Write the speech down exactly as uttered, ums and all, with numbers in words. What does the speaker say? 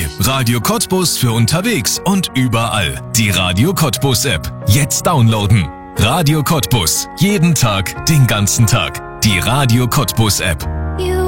Radio Cottbus für unterwegs und überall. Die Radio Cottbus App. Jetzt downloaden. Radio Cottbus. Jeden Tag, den ganzen Tag. Die Radio Cottbus App. You